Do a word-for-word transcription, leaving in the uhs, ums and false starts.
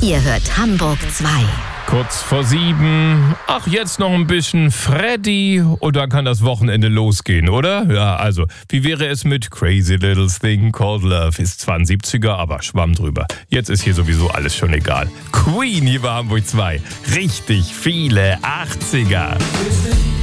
Ihr hört Hamburg zwei. Kurz vor sieben. Ach, jetzt noch ein bisschen Freddy und dann kann das Wochenende losgehen, oder? Ja, also, wie wäre es mit Crazy Little Thing Called Love? Ist zwar ein siebziger, aber Schwamm drüber. Jetzt ist hier sowieso alles schon egal. Queen hier bei Hamburg zwei. Richtig viele achtziger.